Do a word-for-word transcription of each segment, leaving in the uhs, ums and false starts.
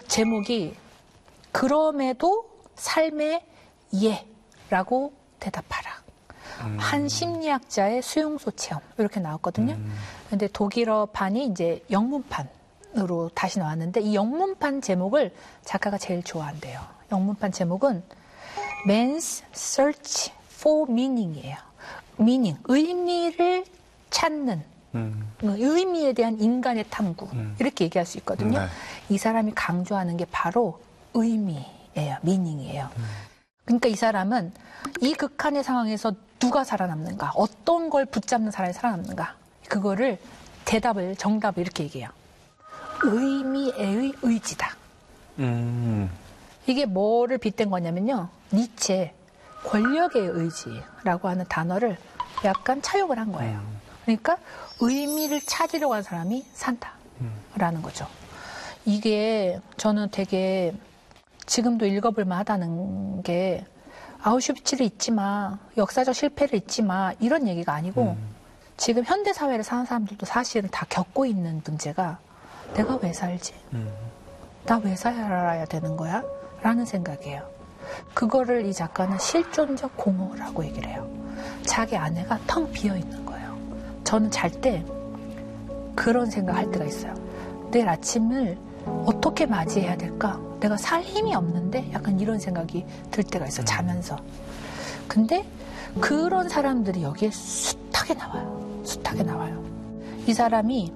제목이 그럼에도 삶의 예라고 대답하라. 음. 한 심리학자의 수용소 체험 이렇게 나왔거든요. 음. 근데 독일어판이 이제 영문판으로 다시 나왔는데 이 영문판 제목을 작가가 제일 좋아한대요. 영문판 제목은 Man's Search for Meaning이에요. Meaning, 의미를 찾는, 음. 의미에 대한 인간의 탐구 음. 이렇게 얘기할 수 있거든요. 네. 이 사람이 강조하는 게 바로 의미예요. meaning이에요. 음. 그러니까 이 사람은 이 극한의 상황에서 누가 살아남는가, 어떤 걸 붙잡는 사람이 살아남는가, 그거를 대답을, 정답을 이렇게 얘기해요. 의미의 의지다. 음. 이게 뭐를 빗댄 거냐면요. 니체, 권력의 의지라고 하는 단어를 약간 차용을 한 거예요. 음. 그러니까 의미를 찾으려고 하는 사람이 산다라는 거죠. 이게 저는 되게 지금도 읽어볼 만하다는 게 아우슈비츠를 잊지 마, 역사적 실패를 잊지 마 이런 얘기가 아니고 음. 지금 현대사회를 사는 사람들도 사실은 다 겪고 있는 문제가 내가 왜 살지? 음. 나 왜 살아야 되는 거야? 라는 생각이에요. 그거를 이 작가는 실존적 공허라고 얘기를 해요. 자기 안에가 텅 비어 있는 거예요. 저는 잘 때 그런 생각할 때가 있어요. 내일 아침을 어떻게 맞이해야 될까? 내가 살 힘이 없는데 약간 이런 생각이 들 때가 있어요. 자면서. 근데 그런 사람들이 여기에 숱하게 나와요. 숱하게 나와요. 이 사람이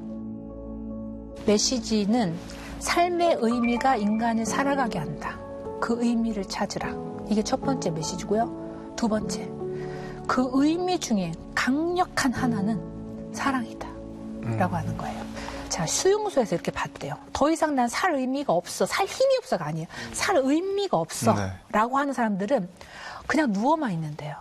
메시지는 삶의 의미가 인간을 살아가게 한다. 그 의미를 찾으라. 이게 첫 번째 메시지고요. 두 번째, 그 의미 중에 강력한 하나는 사랑이다. 라고 하는 거예요. 자, 수용소에서 이렇게 봤대요. 더 이상 난 살 의미가 없어. 살 힘이 없어가 아니에요. 살 의미가 없어. 네. 라고 하는 사람들은 그냥 누워만 있는데요.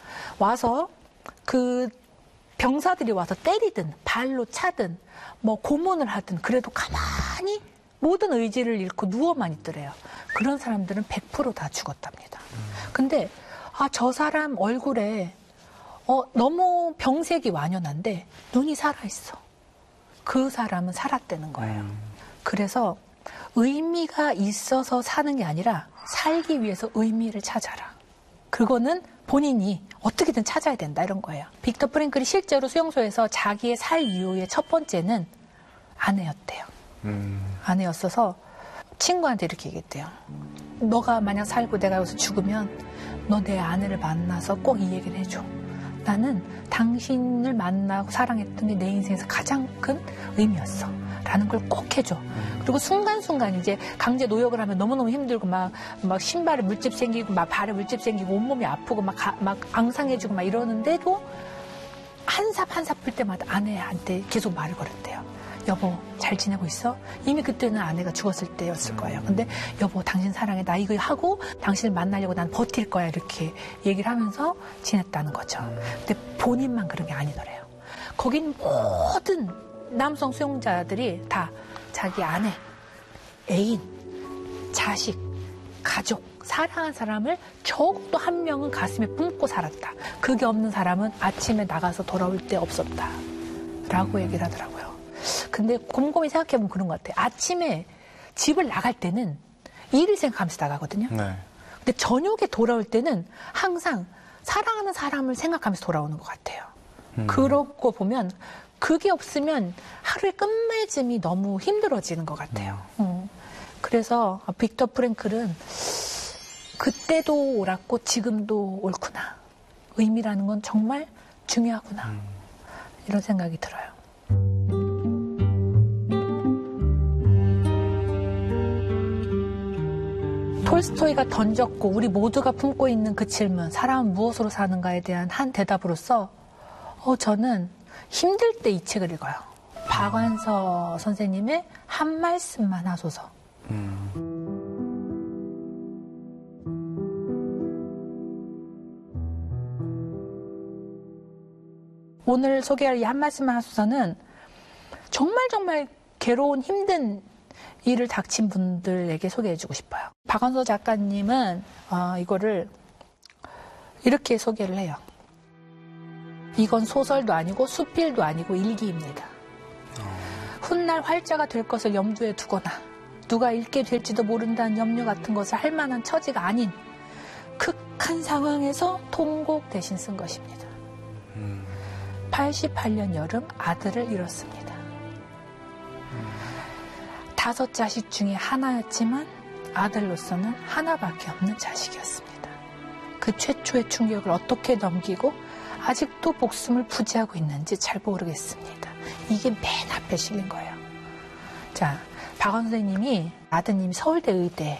와서 그 병사들이 와서 때리든 발로 차든 뭐 고문을 하든 그래도 가만히 모든 의지를 잃고 누워만 있더래요. 그런 사람들은 백 퍼센트 다 죽었답니다. 근데 아, 저 사람 얼굴에 어, 너무 병색이 완연한데 눈이 살아있어. 그 사람은 살았다는 거예요. 음. 그래서 의미가 있어서 사는 게 아니라 살기 위해서 의미를 찾아라. 그거는 본인이 어떻게든 찾아야 된다 이런 거예요. 빅터 프랭클이 실제로 수용소에서 자기의 살 이유의 첫 번째는 아내였대요. 음. 아내였어서 친구한테 이렇게 얘기했대요. 너가 만약 살고 내가 여기서 죽으면 너 내 아내를 만나서 꼭 이 얘기를 해줘. 나는 당신을 만나고 사랑했던 게 내 인생에서 가장 큰 의미였어. 라는 걸 꼭 해줘. 그리고 순간순간 이제 강제 노역을 하면 너무너무 힘들고 막, 막 신발에 물집 생기고 막 발에 물집 생기고 온몸이 아프고 막, 가, 막 앙상해지고 막 이러는데도 한 삽 한 삽 풀 때마다 아내한테 계속 말을 걸었대요. 여보, 잘 지내고 있어? 이미 그때는 아내가 죽었을 때였을 거예요. 근데 여보, 당신 사랑해. 나 이거 하고 당신을 만나려고 난 버틸 거야. 이렇게 얘기를 하면서 지냈다는 거죠. 근데 본인만 그런 게 아니더래요. 거긴 모든 남성 수용자들이 다 자기 아내, 애인, 자식, 가족, 사랑한 사람을 적어도 한 명은 가슴에 품고 살았다. 그게 없는 사람은 아침에 나가서 돌아올 때 없었다. 라고 음. 얘기를 하더라고요. 근데 곰곰이 생각해보면 그런 것 같아요. 아침에 집을 나갈 때는 일을 생각하면서 나가거든요. 네. 근데 저녁에 돌아올 때는 항상 사랑하는 사람을 생각하면서 돌아오는 것 같아요. 음. 그러고 보면 그게 없으면 하루의 끝맺음이 너무 힘들어지는 것 같아요. 음. 음. 그래서 빅터 프랭클은 그때도 옳았고 지금도 옳구나. 의미라는 건 정말 중요하구나. 음. 이런 생각이 들어요. 톨스토이가 던졌고 우리 모두가 품고 있는 그 질문, 사람은 무엇으로 사는가에 대한 한 대답으로서 어, 저는 힘들 때 이 책을 읽어요. 박완서 선생님의 한 말씀만 하소서. 음. 오늘 소개할 이 한 말씀만 하소서는 정말 정말 괴로운 힘든 일을 닥친 분들에게 소개해주고 싶어요. 박완서 작가님은 어, 이거를 이렇게 소개를 해요. 이건 소설도 아니고 수필도 아니고 일기입니다. 훗날 활자가 될 것을 염두에 두거나 누가 읽게 될지도 모른다는 염려 같은 것을 할 만한 처지가 아닌 극한 상황에서 통곡 대신 쓴 것입니다. 음. 팔십팔 년 여름 아들을 잃었습니다. 음. 다섯 자식 중에 하나였지만 아들로서는 하나밖에 없는 자식이었습니다. 그 최초의 충격을 어떻게 넘기고 아직도 목숨을 부지하고 있는지 잘 모르겠습니다. 이게 맨 앞에 실린 거예요. 자, 박원 선생님이 아드님이 서울대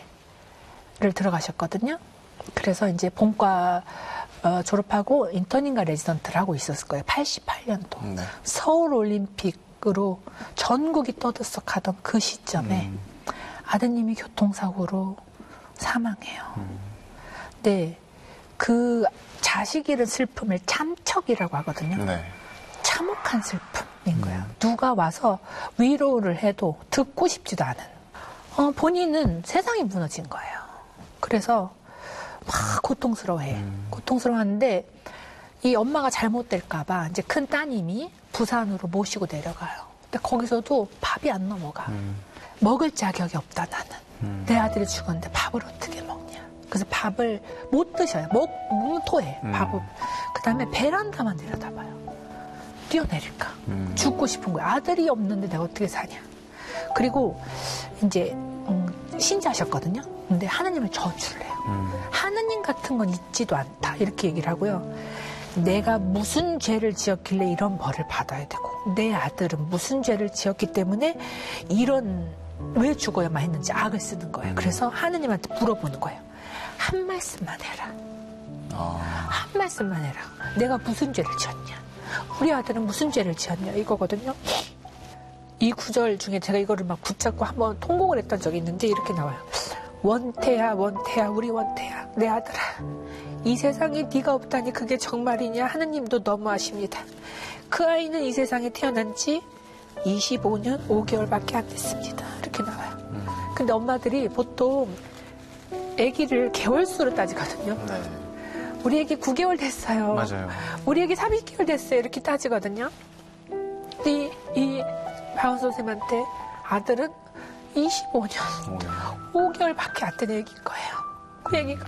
의대를 들어가셨거든요. 그래서 이제 본과 어, 졸업하고 인턴인가 레지던트를 하고 있었을 거예요. 팔십팔 년도. 네. 서울올림픽으로 전국이 떠들썩하던 그 시점에 음. 아드님이 교통사고로 사망해요. 음. 네, 그 자식 잃은 슬픔을 참척이라고 하거든요. 네. 참혹한 슬픔인 거예요. 음. 누가 와서 위로를 해도 듣고 싶지도 않은. 어, 본인은 세상이 무너진 거예요. 그래서 막 고통스러워해. 음. 고통스러워하는데 이 엄마가 잘못될까봐 이제 큰 따님이 부산으로 모시고 내려가요. 근데 거기서도 밥이 안 넘어가. 음. 먹을 자격이 없다 나는. 음. 내 아들이 죽었는데 밥을 어떻게 먹냐. 그래서 밥을 못 드셔요. 먹, 뭉토해. 음. 밥을. 그 다음에 베란다만 내려다봐요. 뛰어내릴까. 음. 죽고 싶은 거야. 아들이 없는데 내가 어떻게 사냐. 그리고 이제 음, 신자셨거든요. 근데 하느님을 저주를 해요. 음. 하느님 같은 건 있지도 않다. 이렇게 얘기를 하고요. 내가 무슨 죄를 지었길래 이런 벌을 받아야 되고 내 아들은 무슨 죄를 지었기 때문에 이런 왜 죽어야만 했는지 악을 쓰는 거예요. 그래서 하느님한테 물어보는 거예요. 한 말씀만 해라. 아. 한 말씀만 해라. 내가 무슨 죄를 지었냐. 우리 아들은 무슨 죄를 지었냐 이거거든요. 이 구절 중에 제가 이거를 막 붙잡고 한번 통곡을 했던 적이 있는데 이렇게 나와요. 원태야 원태야 우리 원태야 내 아들아 이 세상에 네가 없다니 그게 정말이냐. 하느님도 너무하십니다. 그 아이는 이 세상에 태어난 지 이십오 년 오 개월밖에 안 됐습니다. 이렇게 나와요. 음. 근데 엄마들이 보통 아기를 개월수로 따지거든요. 네. 우리 아기 구 개월 됐어요. 맞아요. 우리 아기 삼십 개월 됐어요. 이렇게 따지거든요. 이, 이 박원 선생님한테 아들은 이십오 년 오 개월밖에 안 된 아기인 거예요. 그 아기가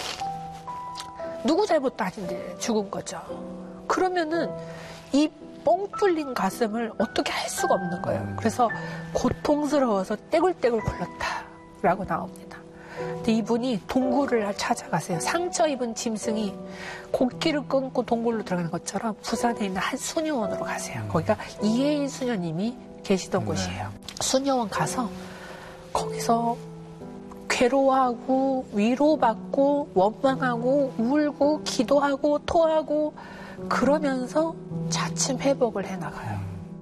누구 잘못도 아닌데 죽은 거죠. 그러면은 이 뻥 뚫린 가슴을 어떻게 할 수가 없는 거예요. 그래서 고통스러워서 떼굴떼굴 굴렀다라고 나옵니다. 근데 이분이 동굴을 찾아가세요. 상처 입은 짐승이 곡기를 끊고 동굴로 들어가는 것처럼 부산에 있는 한 수녀원으로 가세요. 거기가 이혜인 수녀님이 계시던 곳이에요. 수녀원 가서 거기서 괴로워하고 위로받고 원망하고 울고 기도하고 토하고 그러면서 차츰 회복을 해나가요.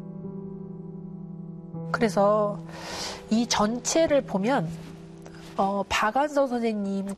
그래서 이 전체를 보면 어, 박완서 선생님도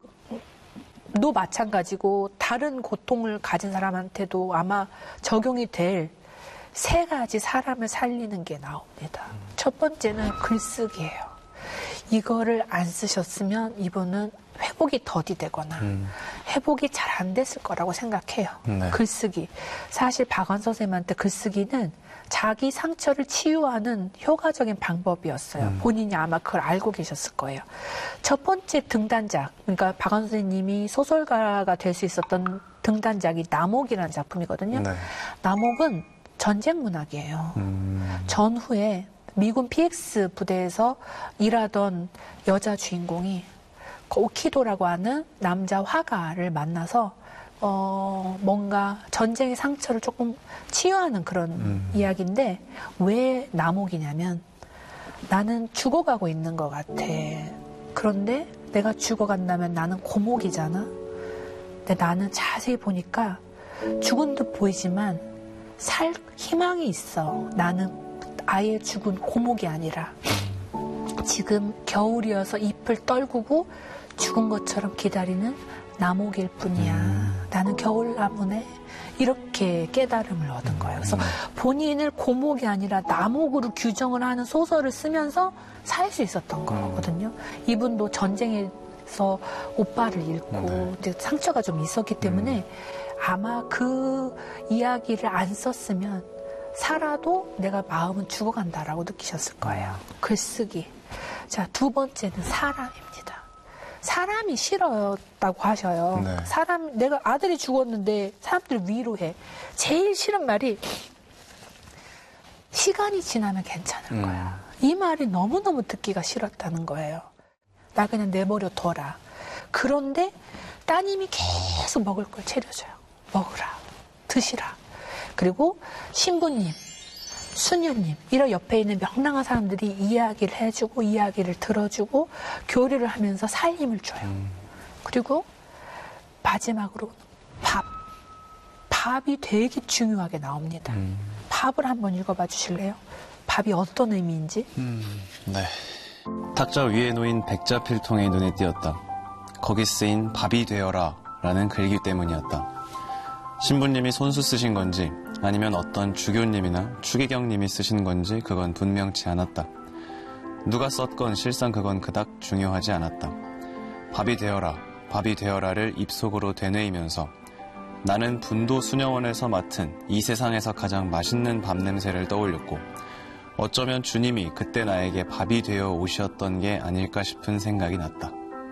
마찬가지고 다른 고통을 가진 사람한테도 아마 적용이 될 세 가지 사람을 살리는 게 나옵니다. 첫 번째는 글쓰기예요. 이거를 안 쓰셨으면 이분은 회복이 더디되거나 음. 회복이 잘 안 됐을 거라고 생각해요. 네. 글쓰기. 사실 박완서 선생님한테 글쓰기는 자기 상처를 치유하는 효과적인 방법이었어요. 음. 본인이 아마 그걸 알고 계셨을 거예요. 첫 번째 등단작, 그러니까 박완서 선생님이 소설가가 될 수 있었던 등단작이 남옥이라는 작품이거든요. 네. 남옥은 전쟁 문학이에요. 음. 전후에 미군 피엑스 부대에서 일하던 여자 주인공이 오키도라고 하는 남자 화가를 만나서 어, 뭔가 전쟁의 상처를 조금 치유하는 그런 음. 이야기인데 왜 남옥이냐면 나는 죽어가고 있는 것 같아. 그런데 내가 죽어간다면 나는 고목이잖아. 근데 나는 자세히 보니까 죽은 듯 보이지만 살 희망이 있어. 나는 아예 죽은 고목이 아니라 지금 겨울이어서 잎을 떨구고 죽은 것처럼 기다리는 나목일 뿐이야. 음. 나는 겨울나무네. 이렇게 깨달음을 얻은 거예요. 그래서 본인을 고목이 아니라 나목으로 규정을 하는 소설을 쓰면서 살 수 있었던 거거든요. 이분도 전쟁에서 오빠를 잃고 네. 이제 상처가 좀 있었기 때문에 음. 아마 그 이야기를 안 썼으면 살아도 내가 마음은 죽어간다라고 느끼셨을 거예요. 글쓰기. 자, 두 번째는 사람입니다. 사람이 싫었다고 하셔요. 네. 사람, 내가 아들이 죽었는데 사람들 위로해. 제일 싫은 말이 시간이 지나면 괜찮을 음. 거야. 이 말이 너무너무 듣기가 싫었다는 거예요. 나 그냥 내버려 둬라. 그런데 따님이 계속 먹을 걸 차려줘요. 먹으라. 드시라. 그리고 신부님, 수녀님, 이런 옆에 있는 명랑한 사람들이 이야기를 해주고 이야기를 들어주고 교류를 하면서 살림을 줘요. 음. 그리고 마지막으로 밥. 밥이 되게 중요하게 나옵니다. 음. 밥을 한번 읽어봐 주실래요? 밥이 어떤 의미인지? 음, 네. 탁자 위에 놓인 백자 필통에 눈에 띄었다. 거기 쓰인 밥이 되어라 라는 글귀 때문이었다. 신부님이 손수 쓰신 건지 아니면 어떤 주교님이나 추기경님이 쓰신 건지 그건 분명치 않았다. 누가 썼건 실상 그건 그닥 중요하지 않았다. 밥이 되어라, 밥이 되어라를 입속으로 되뇌이면서 나는 분도 수녀원에서 맡은 이 세상에서 가장 맛있는 밥 냄새를 떠올렸고 어쩌면 주님이 그때 나에게 밥이 되어 오셨던 게 아닐까 싶은 생각이 났다.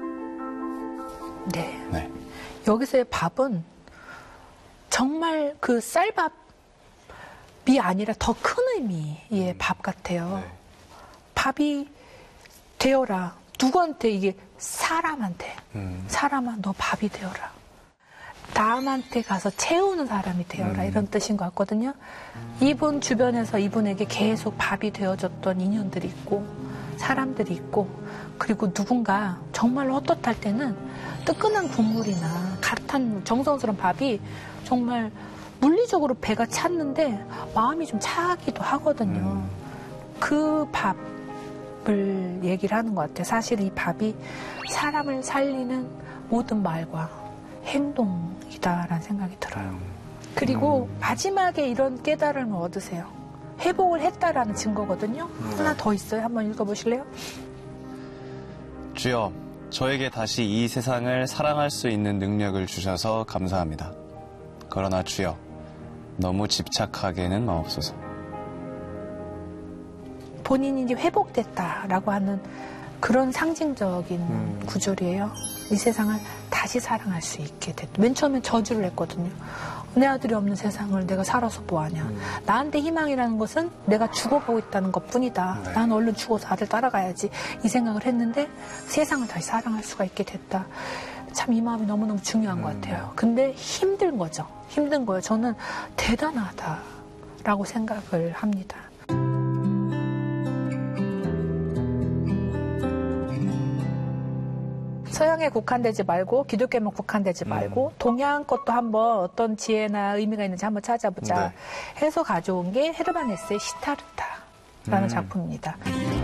네. 네. 여기서의 밥은 정말 그 쌀밥이 아니라 더 큰 의미의 음. 밥 같아요. 네. 밥이 되어라. 누구한테? 이게 사람한테. 음. 사람아, 너 밥이 되어라. 남한테 가서 채우는 사람이 되어라. 음. 이런 뜻인 것 같거든요. 음. 이분 주변에서 이분에게 계속 밥이 되어줬던 인연들이 있고 사람들이 있고 그리고 누군가 정말 떳떳할 때는 뜨끈한 국물이나 가탄 정성스러운 밥이 정말 물리적으로 배가 찼는데 마음이 좀 차기도 하거든요. 음. 그 밥을 얘기를 하는 것 같아요. 사실 이 밥이 사람을 살리는 모든 말과 행동이다라는 생각이 들어요. 음. 그리고 음. 마지막에 이런 깨달음을 얻으세요. 회복을 했다라는 증거거든요. 음. 하나 더 있어요. 한번 읽어보실래요? 주여, 저에게 다시 이 세상을 사랑할 수 있는 능력을 주셔서 감사합니다. 그러나 주여, 너무 집착하게는 마옵소서. 본인이 이제 회복됐다라고 하는 그런 상징적인 음. 구절이에요. 이 세상을 다시 사랑할 수 있게 됐다. 맨 처음엔 저주를 했거든요. 내 아들이 없는 세상을 내가 살아서 뭐하냐. 음. 나한테 희망이라는 것은 내가 죽어가고 있다는 것뿐이다. 네. 난 얼른 죽어서 아들 따라가야지. 이 생각을 했는데 세상을 다시 사랑할 수가 있게 됐다. 참 이 마음이 너무너무 중요한 음. 것 같아요. 근데 힘든 거죠. 힘든 거예요. 저는 대단하다라고 생각을 합니다. 서양에 국한되지 말고 기독교에만 국한되지 말고 음. 동양 것도 한번 어떤 지혜나 의미가 있는지 한번 찾아보자 네. 해서 가져온 게 헤르만 헤세의 시타르타라는 음. 작품입니다.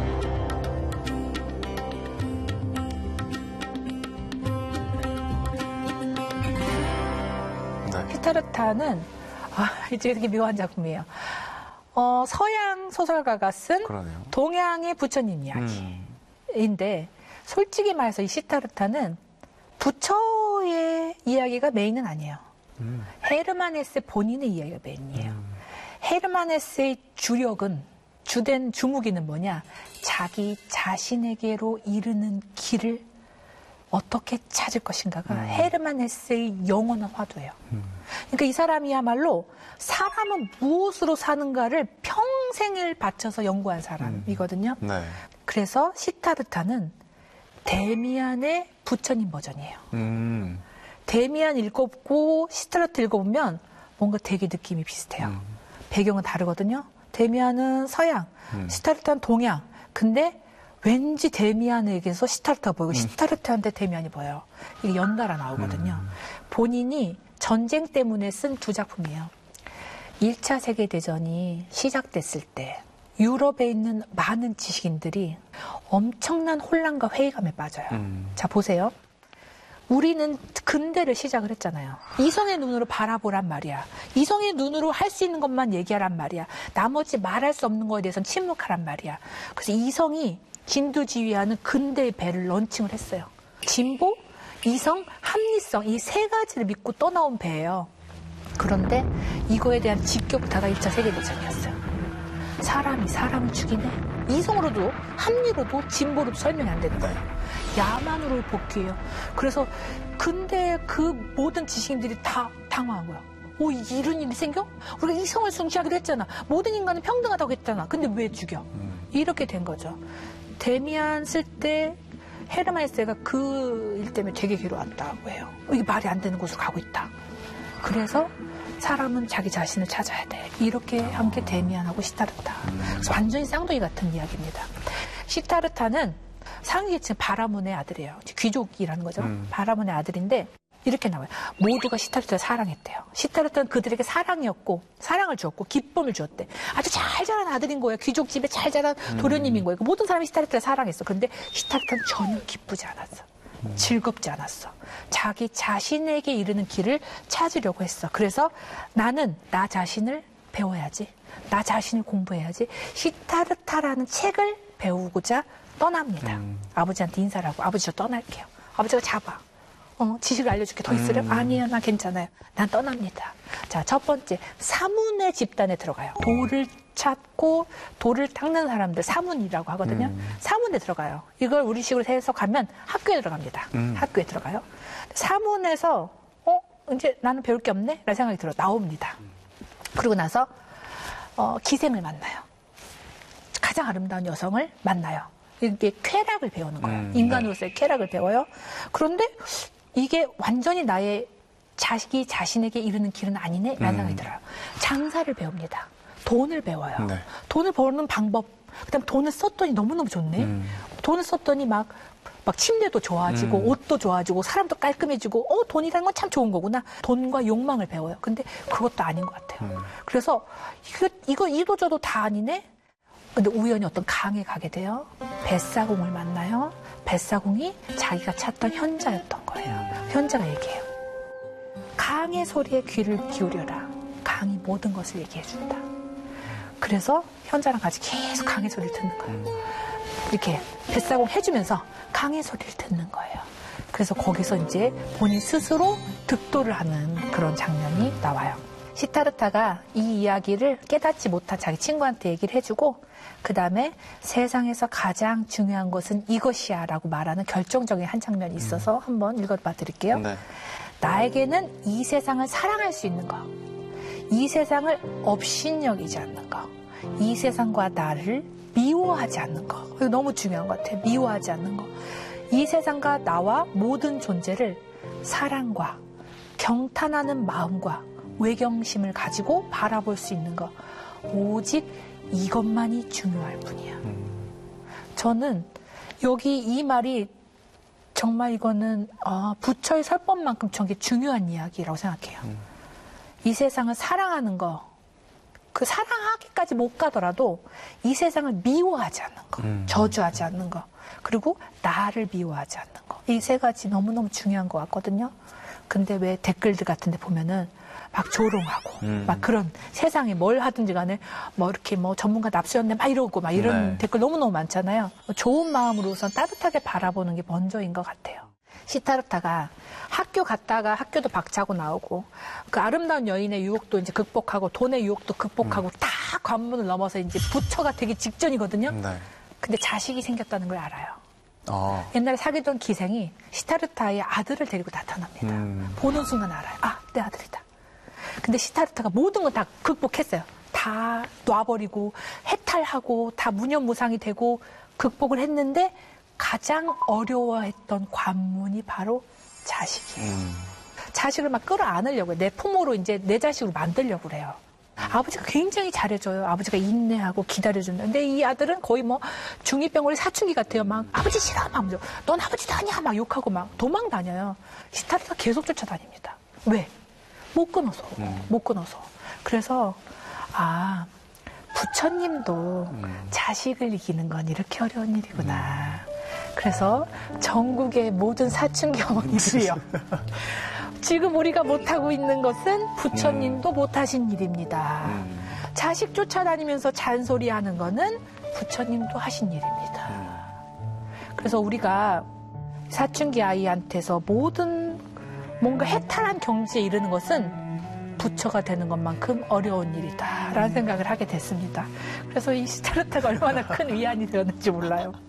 네. 시타르타는 아, 이제 되게 묘한 작품이에요. 어, 서양 소설가가 쓴 그러네요. 동양의 부처님 이야기인데 음. 솔직히 말해서 이 시타르타는 부처의 이야기가 메인은 아니에요. 음. 헤르만 헤세 본인의 이야기가 메인이에요. 음. 헤르만 헤세의 주력은, 주된 주무기는 뭐냐? 자기 자신에게로 이르는 길을 어떻게 찾을 것인가가 음. 헤르만 헤세의 영원한 화두예요. 음. 그러니까 이 사람이야말로 사람은 무엇으로 사는가를 평생을 바쳐서 연구한 사람이거든요. 음. 네. 그래서 시타르타는 데미안의 부처님 버전이에요. 음. 데미안 읽어보고 시타르타 읽어보면 뭔가 되게 느낌이 비슷해요. 음. 배경은 다르거든요. 데미안은 서양, 음. 시타르타는 동양. 근데 왠지 데미안에게서 시타르타가 보이고 음. 시타르타한테 데미안이 보여요. 이게 연달아 나오거든요. 음. 본인이 전쟁 때문에 쓴 두 작품이에요. 일 차 세계대전이 시작됐을 때 유럽에 있는 많은 지식인들이 엄청난 혼란과 회의감에 빠져요. 음. 자, 보세요. 우리는 근대를 시작을 했잖아요. 이성의 눈으로 바라보란 말이야. 이성의 눈으로 할 수 있는 것만 얘기하란 말이야. 나머지 말할 수 없는 거에 대해서는 침묵하란 말이야. 그래서 이성이 진두지휘하는 근대의 배를 런칭을 했어요. 진보, 이성, 합리성 이 세 가지를 믿고 떠나온 배예요. 그런데 이거에 대한 직격타가 일 차 세계대전이었어요. 사람이 사람을 죽이네? 이성으로도 합리로도 진보로도 설명이 안 되는 거예요. 야만으로의 복귀예요. 그래서 근데 그 모든 지식인들이 다 당황한 거야. 오, 이런 일이 생겨? 우리가 이성을 숭시하기로 했잖아. 모든 인간은 평등하다고 했잖아. 근데 왜 죽여? 이렇게 된 거죠. 데미안 쓸 때 헤르만 헤세가 그 일 때문에 되게 괴로웠다고 해요. 이게 말이 안 되는 곳으로 가고 있다. 그래서 사람은 자기 자신을 찾아야 돼. 이렇게 한 게 데미안하고 시타르타. 그래서 완전히 쌍둥이 같은 이야기입니다. 시타르타는 상위계층 바라문의 아들이에요. 귀족이라는 거죠. 음. 바라문의 아들인데 이렇게 나와요. 모두가 시타르타를 사랑했대요. 시타르타는 그들에게 사랑이었고 사랑을 주었고 기쁨을 주었대. 아주 잘 자란 아들인 거예요. 귀족집에 잘 자란 도련님인 거예요. 모든 사람이 시타르타를 사랑했어. 그런데 시타르타는 전혀 기쁘지 않았어. 음. 즐겁지 않았어. 자기 자신에게 이르는 길을 찾으려고 했어. 그래서 나는 나 자신을 배워야지. 나 자신을 공부해야지. 시타르타라는 책을 배우고자 떠납니다. 음. 아버지한테 인사를 하고 아버지 저 떠날게요. 아버지가 잡아. 어, 지식을 알려줄게. 더 있으려? 음. 아니에요. 나 괜찮아요. 난 떠납니다. 자, 첫 번째 사문의 집단에 들어가요. 돌을 찾고 돌을 닦는 사람들 사문이라고 하거든요. 음. 사문에 들어가요. 이걸 우리식으로 해석하면 학교에 들어갑니다. 음. 학교에 들어가요. 사문에서 어? 이제 나는 배울 게 없네? 라는 생각이 들어 나옵니다. 그러고 나서 어, 기생을 만나요. 가장 아름다운 여성을 만나요. 이게 쾌락을 배우는 거예요. 음, 인간으로서의 네. 쾌락을 배워요. 그런데 이게 완전히 나의 자식이 자신에게 이르는 길은 아니네? 라는 음. 생각이 들어요. 장사를 배웁니다. 돈을 배워요. 네. 돈을 버는 방법. 그 다음에 돈을 썼더니 너무너무 좋네. 음. 돈을 썼더니 막, 막 침대도 좋아지고, 음. 옷도 좋아지고, 사람도 깔끔해지고, 어, 돈이라는 건 참 좋은 거구나. 돈과 욕망을 배워요. 근데 그것도 아닌 것 같아요. 음. 그래서 이거, 이거 이도저도 다 아니네? 근데 우연히 어떤 강에 가게 돼요. 뱃사공을 만나요. 뱃사공이 자기가 찾던 현자였던 거예요. 현자가 얘기해요. 강의 소리에 귀를 기울여라. 강이 모든 것을 얘기해준다. 그래서 현자랑 같이 계속 강의 소리를 듣는 거예요. 이렇게 뱃사공 해주면서 강의 소리를 듣는 거예요. 그래서 거기서 이제 본인 스스로 득도를 하는 그런 장면이 나와요. 시타르타가 이 이야기를 깨닫지 못한 자기 친구한테 얘기를 해주고 그 다음에 세상에서 가장 중요한 것은 이것이야 라고 말하는 결정적인 한 장면이 있어서 음. 한번 읽어봐 드릴게요. 네. 나에게는 이 세상을 사랑할 수 있는 것, 이 세상을 업신여기지 않는 것, 이 세상과 나를 미워하지 않는 것. 이거 너무 중요한 것 같아요. 미워하지 않는 것. 이 세상과 나와 모든 존재를 사랑과 경탄하는 마음과 외경심을 가지고 바라볼 수 있는 것. 오직 이것만이 중요할 뿐이야. 음. 저는 여기 이 말이 정말 이거는 아, 부처의 설법만큼 저게 중요한 이야기라고 생각해요. 음. 이 세상을 사랑하는 거, 그 사랑하기까지 못 가더라도 이 세상을 미워하지 않는 거, 음. 저주하지 않는 거, 그리고 나를 미워하지 않는 거. 이 세 가지 너무너무 중요한 것 같거든요. 근데 왜 댓글들 같은 데 보면은 막 조롱하고 음. 막 그런 세상에 뭘 하든지 간에 뭐 이렇게 뭐 전문가 납수였네 막 이러고 막 이런 네. 댓글 너무너무 많잖아요. 좋은 마음으로 우선 따뜻하게 바라보는 게 먼저인 것 같아요. 시타르타가 학교 갔다가 학교도 박차고 나오고 그 아름다운 여인의 유혹도 이제 극복하고 돈의 유혹도 극복하고 음. 다 관문을 넘어서 이제 부처가 되기 직전이거든요. 네. 근데 자식이 생겼다는 걸 알아요. 어. 옛날에 사귀던 기생이 시타르타의 아들을 데리고 나타납니다. 음. 보는 순간 알아요. 아, 내 아들이다. 근데 시타르타가 모든 걸 다 극복했어요. 다 놔버리고 해탈하고 다 무념무상이 되고 극복을 했는데 가장 어려워했던 관문이 바로 자식이에요. 음. 자식을 막 끌어안으려고 해요. 내 품으로 이제 내 자식으로 만들려고 그래요. 아버지가 굉장히 잘해줘요. 아버지가 인내하고 기다려준다. 근데 이 아들은 거의 뭐 중이병 원래 사춘기 같아요. 막 아버지 싫어 막 넌 아버지도 아니야 막 욕하고 막 도망 다녀요. 시타르타가 계속 쫓아다닙니다. 왜? 못 끊어서. 음. 못 끊어서. 그래서 아 부처님도 음. 자식을 이기는 건 이렇게 어려운 일이구나. 음. 그래서 전국의 모든 사춘기 어머니들이요. 지금 우리가 못하고 있는 것은 부처님도 음. 못하신 일입니다. 음. 자식 쫓아다니면서 잔소리하는 거는 부처님도 하신 일입니다. 음. 그래서 우리가 사춘기 아이한테서 모든 뭔가 해탈한 경지에 이르는 것은 부처가 되는 것만큼 어려운 일이다라는 생각을 하게 됐습니다. 그래서 이 시타르타가 얼마나 큰 위안이 되었는지 몰라요.